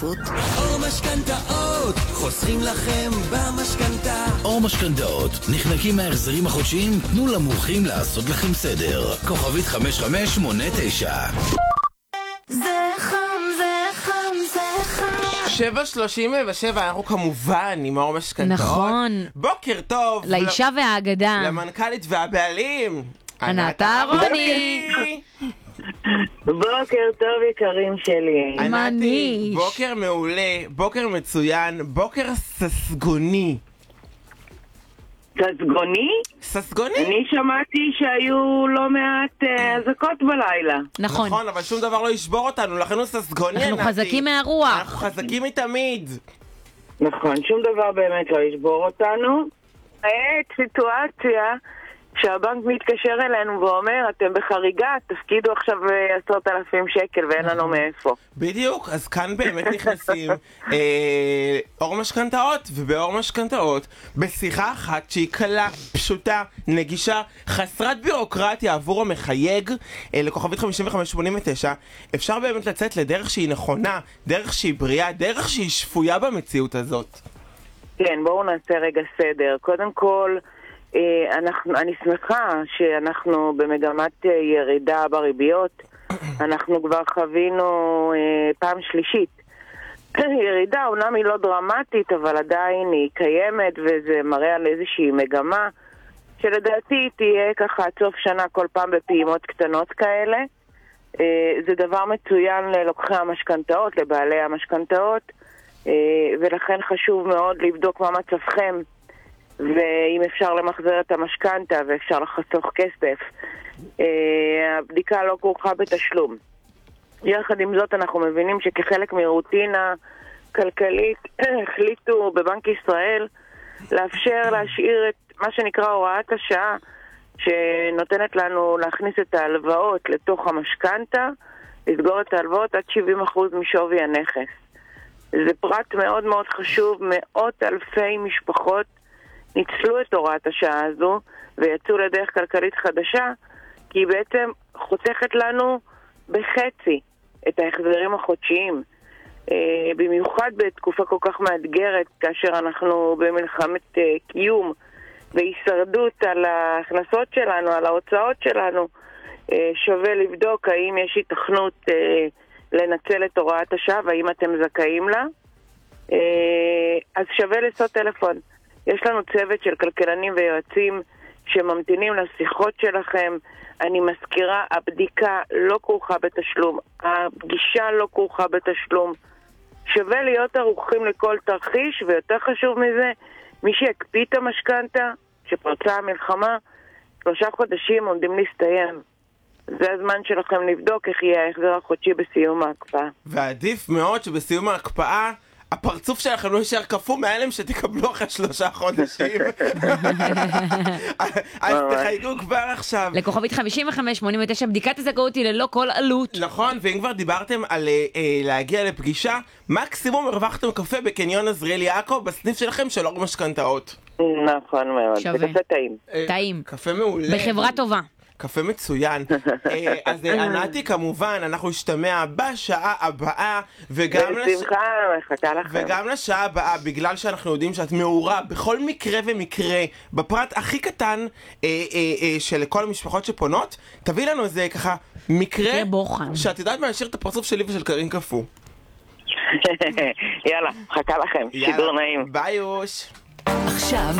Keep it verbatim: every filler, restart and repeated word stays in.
משכנתאות? אור משכנתאות, חוסכים לכם במשכנתה. אור משכנתאות, נחנקים מההחזרים החודשיים? תנו למומחים לעשות לכם סדר. כוכבית חמש חמש שמונה תשע. זה חם, זה חם, זה חם. שבע שלושים ושבע, אנחנו כמובן עם אור משכנתאות. נכון. בוקר טוב. לאישה והאגדה. למנכ"לית והבעלים. ענת אהרוני. בוקר טוב יקרים שלי. ענתי, בוקר מעולה, בוקר מצוין, בוקר ססגוני. ססגוני? ססגוני? אני שמעתי שהיו לא מעט אזעקות בלילה. נכון. נכון, אבל שום דבר לא ישבור אותנו, לכן הוא ססגוני. אנחנו חזקים מהרוח. אנחנו חזקים מתמיד. נכון, שום דבר באמת לא ישבור אותנו. הייתה סיטואציה שהבנק מתקשר אלינו ואומר, אתם בחריגה, תפקידו עכשיו עשרות אלפים שקל ואין לנו מאיפה. בדיוק, אז כאן באמת נכנסים אה, אור משכנתאות, ובאור משכנתאות, בשיחה אחת שהיא קלה, פשוטה, נגישה, חסרת בירוקרטיה עבור המחייג, אה, לכוכבית חמישים וחמש שמונים ותשע, אפשר באמת לצאת לדרך שהיא נכונה, דרך שהיא בריאה, דרך שהיא שפויה במציאות הזאת. כן, בואו נעשה רגע סדר. קודם כל, אנחנו, אני שמחה שאנחנו במגמת ירידה בריביות. אנחנו כבר חווינו פעם שלישית ירידה, אומנם היא לא דרמטית, אבל עדיין היא קיימת, וזה מראה על איזושהי מגמה שלדעתי תהיה ככה עד סוף שנה כל פעם בפעימות קטנות כאלה. זה דבר מצוין ללוקחי המשכנתאות, לבעלי המשכנתאות, ולכן חשוב מאוד לבדוק מה מצבכם, ואם אפשר למחזר את המשכנתה ואפשר לחסוך כסף. הבדיקה לא כרוכה בתשלום. יחד עם זאת אנחנו מבינים שכחלק מרוטינה כלכלית החליטו בבנק ישראל לאפשר להשאיר את מה שנקרא הוראת השעה, שנותנת לנו להכניס את ההלוואות לתוך המשכנתה, לסגור את ההלוואות עד שבעים אחוז משווי הנכס. זה פרט מאוד מאוד חשוב. מאות אלפי משפחות ניצלו את הוראת השעה הזו ויצאו לדרך כלכלית חדשה, כי היא בעצם חותכת לנו בחצי את ההחזרים החודשיים, אה, במיוחד בתקופה כל כך מאתגרת, כאשר אנחנו במלחמת אה, קיום והישרדות על ההכנסות שלנו, על ההוצאות שלנו. אה, שווה לבדוק האם יש התכנות אה, לנצל את הוראת השעה והאם אתם זכאים לה. אה, אז שווה לעשות טלפון. יש לנו צוות של כלכלנים ויועצים שממתינים לשיחות שלכם. אני מזכירה, הבדיקה לא כרוכה בתשלום, הפגישה לא כרוכה בתשלום. שווה להיות ערוכים לכל תרחיש, ויותר חשוב מזה, מי שיקפיא את המשכנתה, שפרצה המלחמה, שלושה חודשים עומדים להסתיים. זה הזמן שלכם לבדוק איך יהיה ההחזר החודשי בסיום ההקפאה. ועדיף מאוד שבסיום ההקפאה הפרצוף שלכם לא יישאר קפוא מהאלם שתקבלו אחרי שלושה חודשים. אז תחייגו כבר עכשיו. לכוכבית חמישים וחמש שמונים ותשע, בדיקת הזכאות היא ללא כל עלות. נכון, ואם כבר דיברתם על אה, להגיע לפגישה, מקסימום הרווחתם קפה בקניון עזריאל יעקב בסניף שלכם של אור משכנתאות. נכון מאוד, שווה. זה קפה טעים. אה, טעים. קפה מעולה. בחברה טובה. קפה מצוין. אה, אז אה, ענתי כמובן, אנחנו נשתמע בשעה הבאה, וגם לש... בשמחה, מחכה לכם. וגם לשעה הבאה, בגלל שאנחנו יודעים שאת מעורה בכל מקרה ומקרה, בפרט הכי קטן אה, אה, אה, של כל המשפחות שפונות, תביא לנו איזה ככה מקרה בוחן. שאת יודעת מה, להשאיר את הפרצוף שלי ושל קרין קפוא. יאללה, מחכה לכם, שידור נעים. ביי יוש. עכשיו